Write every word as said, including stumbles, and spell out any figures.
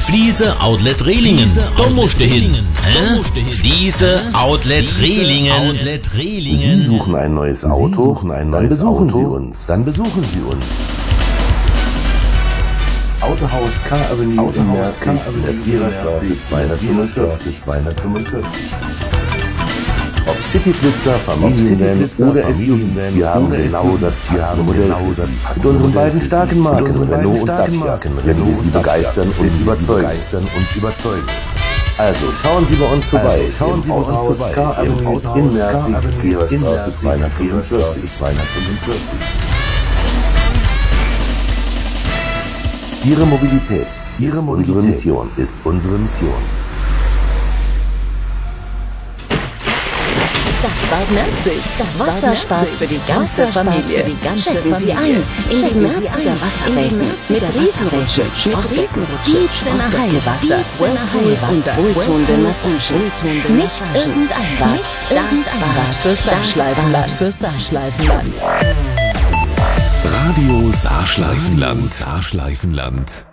Fliese Outlet Rehlingen. Da musst du hin. Hä? Fliese Outlet Rehlingen. Outlet Rehlingen. Sie suchen ein neues Auto? Sie suchen ein neues Dann besuchen Auto? Sie uns. Dann besuchen Sie uns. Autohaus K Avenue Autohaus in Merzig, in der Viererstraße zweihundertfünfundvierzig. Ob Cityflitzer, Familienvan oder S U V, wir haben genau das passende Modell für Sie. Mit unseren beiden starken Marken Renault und Dacia werden wir Sie begeistern und überzeugen. Also schauen Sie bei uns vorbei. Schauen Sie bei uns vorbei. K Avenue in Merzig, Viererstraße zweihundertfünfundvierzig. Ihre Mobilität, Ihre Mobilität unsere Mission, ist unsere Mission. Das Bad Merzig. Wasserspaß für die ganze Familie. Checken Sie ein in die Merziger Wasserwelten mit Riesenrutsche, Sportbecken, Dietzener Heilwasser, Whirlpool und wohltuende Massagen. Nicht irgendein Bad, das Bad fürs Saarschleifenland. Fürs Saarschleifenland. Radio Saarschleifenland. Saarschleifenland.